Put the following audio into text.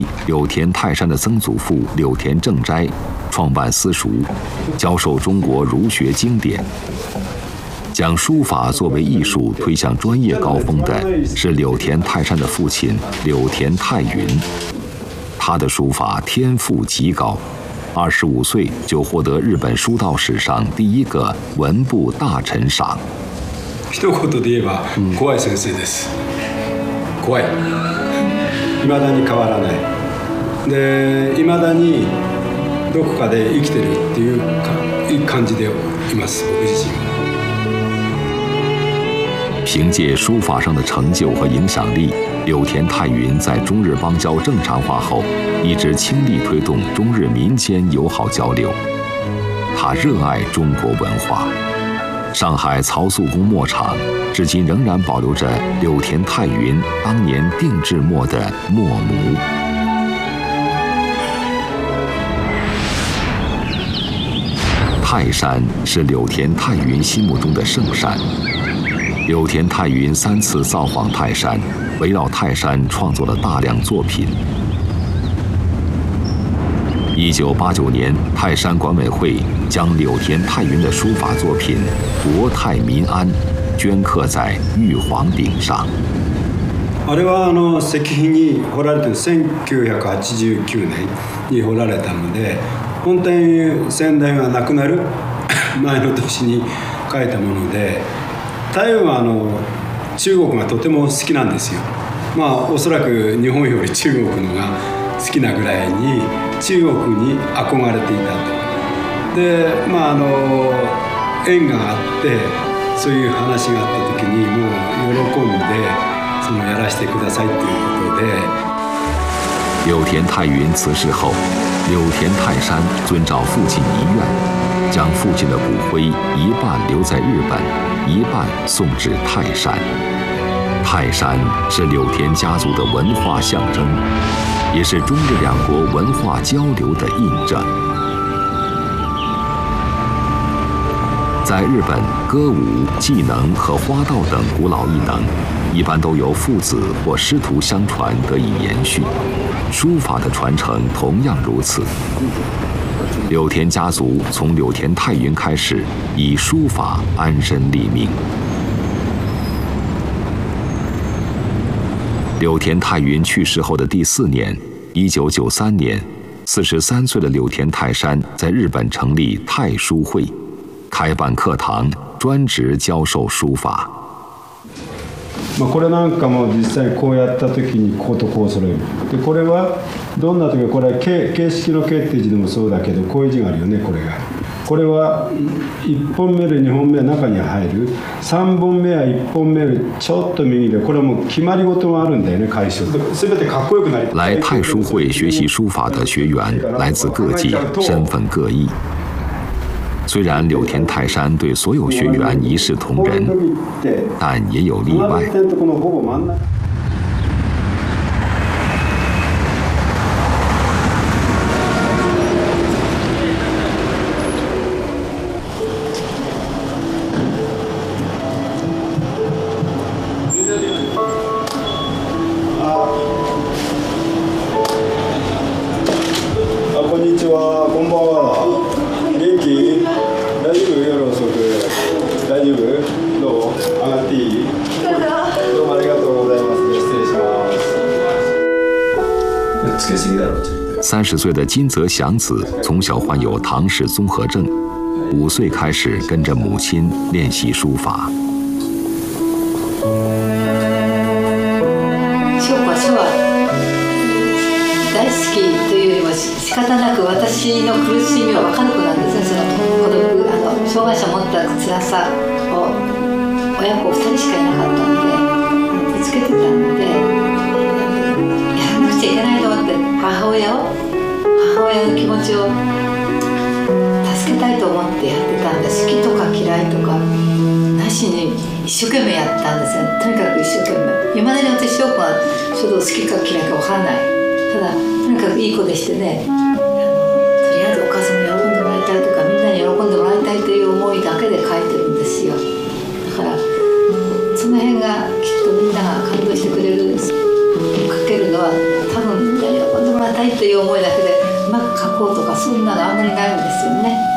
柳田泰山的曾祖父柳田正斋创办私塾，教授中国儒学经典。将书法作为艺术推向专业高峰的是柳田泰山的父亲柳田泰云。他的书法天赋极高，25岁就获得日本书道史上第一个文部大臣赏。 一言で言えば怖い先生です。怖い。未だに変わらない。で、未だにどこかで生きてるっていう感じでいます。僕自身。 凭借书法上的成就和影响力，柳田泰云在中日邦交正常化后，一直倾力推动中日民间友好交流。他热爱中国文化。上海曹素公墨厂至今仍然保留着柳田泰云当年定制墨的墨模。泰山是柳田泰云心目中的圣山。柳田泰云3次造访泰山，围绕泰山创作了大量作品。1989年，泰山管委会将柳田泰云的书法作品《国泰民安》镌刻在玉皇顶上。 あれは石碑に彫られて1989年に彫られたので、本当に先代が亡くなる前の年に書いたもので。太陽は中国がとても好きなんですよ。おそらく日本より中国のが好きなぐらいに中国に憧れていたと。で、縁があってそういう話があった時にもう喜んでやらせてくださいということで。 柳田泰云辞世后，柳田泰山遵照父亲遗愿，将父亲的骨灰一半留在日本，一半送至泰山。泰山是柳田家族的文化象征，也是中日两国文化交流的印证。在日本，歌舞、技能和花道等古老艺能，一般都由父子或师徒相传得以延续。书法的传承同样如此。柳田家族从柳田泰云开始，以书法安身立命。柳田泰云去世后的第4年，1993年，43岁的柳田泰山在日本成立泰书会，开办课堂，专职教授书法。 これなんかも実際こうやった時にこことこう揃える。でこれはどんな時これは形式の形っていう字でもそうだけど、こういう字があるよね。これは1本目で2本目は中に入る、3本目は1本目よりちょっと右で、これはもう決まり事があるんだよね。楷書全てかっこよくなり。 来泰书会学习书法的学员来自各界，身份各异。虽然柳田泰山对所有学员一视同仁，但也有例外。 こんにちは、こんばんは。元気？大丈夫？夜遅く。大丈夫？どう？上がっていい？どうもありがとうございます。失礼します。つけすぎだろ。 30岁的金泽祥子从小患有唐氏综合症，5岁开始跟着母亲练习书法。 書は大好きというよりも仕方なく私の苦しみは分かる子なんですね。孤独、障害者を持った辛さを親子2人しかいなかったのでぶつけてたので、やらなくちゃいけないと思って母親の気持ちを助けたいと思ってやってたんで、好きとか嫌いとかなしに一生懸命やったんですね。とにかく一生懸命。いまだに私翔くんは書道好きか嫌いか分からない。ただとにかくいい子でしてね、とりあえずお母さんに喜んでもらいたいとか、みんなに喜んでもらいたいという思いだけで書いてるんですよ。だからその辺がきっとみんなが感動してくれる、書けるのは多分みんなに喜んでもらいたいっていう思いだけでうまく描こうとかそんなのあんまりないんですよね。